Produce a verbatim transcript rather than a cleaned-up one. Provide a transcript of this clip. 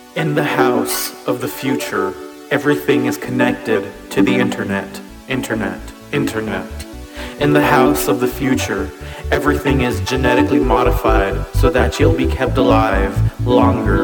In the house of the future, everything is connected to the internet, internet, internet. In the house of the future, everything is genetically modified so that you'll be kept alive longer.